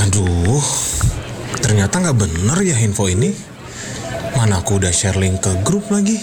Aduh, ternyata nggak bener ya info ini. Mana aku udah share link ke grup lagi.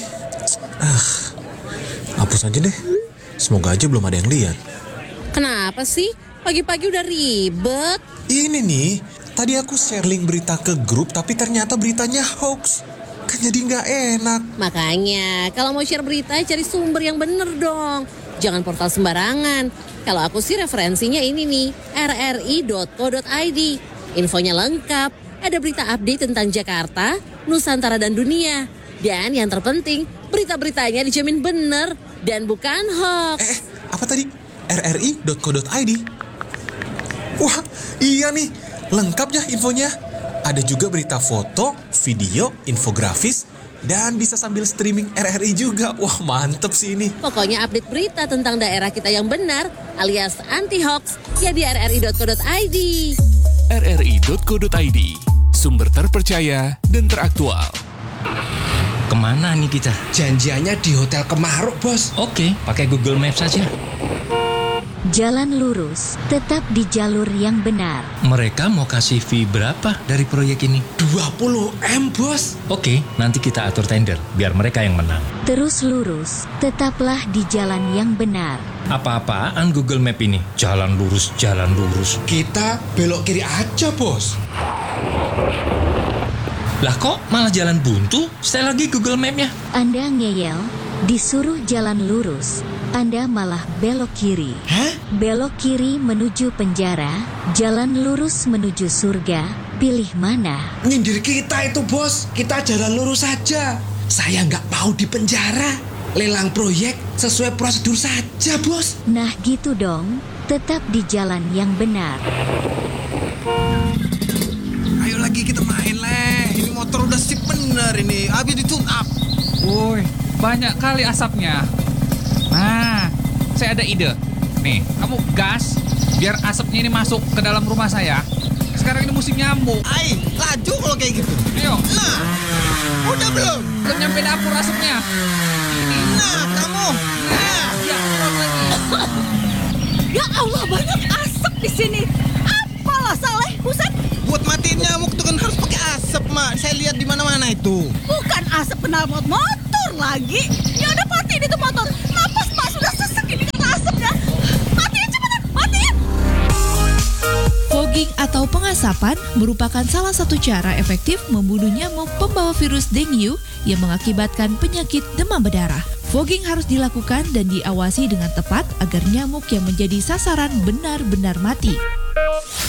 Hapus aja deh. Semoga aja belum ada yang lihat. Kenapa sih? Pagi-pagi udah ribet. Ini nih, tadi aku share link berita ke grup tapi ternyata beritanya hoax. Kan jadi nggak enak. Makanya, kalau mau share berita, cari sumber yang bener dong. Jangan portal sembarangan. Kalau aku sih referensinya ini nih, rri.co.id. Infonya lengkap, ada berita update tentang Jakarta, Nusantara dan dunia. Dan yang terpenting, berita-beritanya dijamin bener dan bukan hoax. Apa tadi? rri.co.id. Wah, iya nih, lengkap ya infonya. Ada juga berita foto, video, infografis, dan bisa sambil streaming RRI juga. Wah, mantep sih ini. Pokoknya update berita tentang daerah kita yang benar alias anti-hoax ya di rri.co.id. rri.co.id, sumber terpercaya dan teraktual. Kemana nih kita? Janjiannya di Hotel Kemaruk, Bos. Oke, pakai Google Maps saja. Jalan lurus, tetap di jalur yang benar. Mereka mau kasih fee berapa dari proyek ini? 20M, Bos. Oke, nanti kita atur tender, biar mereka yang menang. Terus lurus, tetaplah di jalan yang benar. Apa-apaan Google Map ini? Jalan lurus, jalan lurus. Kita belok kiri aja, Bos. Lah kok malah jalan buntu? Setel lagi Google Map-nya. Anda ngeyel, disuruh jalan lurus, Anda malah belok kiri. Hah? Belok kiri menuju penjara, jalan lurus menuju surga, pilih mana? Nyindir kita itu, Bos. Kita jalan lurus saja. Saya nggak mau di penjara. Lelang proyek sesuai prosedur saja, Bos. Nah gitu dong, tetap di jalan yang benar. Ayo lagi kita main leh. Ini motor udah sip bener ini. Habis di tune up. Woi, banyak kali asapnya. Nah, saya ada ide. Nih, kamu gas biar asapnya ini masuk ke dalam rumah saya. Sekarang ini musim nyamuk. Ai, laju kalau kayak gitu. Ayo. Nah, udah belum? Belum nyampe dapur asapnya. Nah, kamu. Nah, Ya, kurang lagi. Ya Allah, banyak asap di sini. Apalah Saleh, buset. buat matiin nyamuk tuh kan harus pakai asap, Mak. Saya lihat di mana-mana itu. Bukan asap knalpot motor lagi. Ya udah matiin itu motor. Napas Mak sudah sesek ini karena asapnya. Matiin cepetan, matiin. Fogging atau pengasapan merupakan salah satu cara efektif membunuh nyamuk pembawa virus dengue yang mengakibatkan penyakit demam berdarah. Fogging harus dilakukan dan diawasi dengan tepat agar nyamuk yang menjadi sasaran benar-benar mati.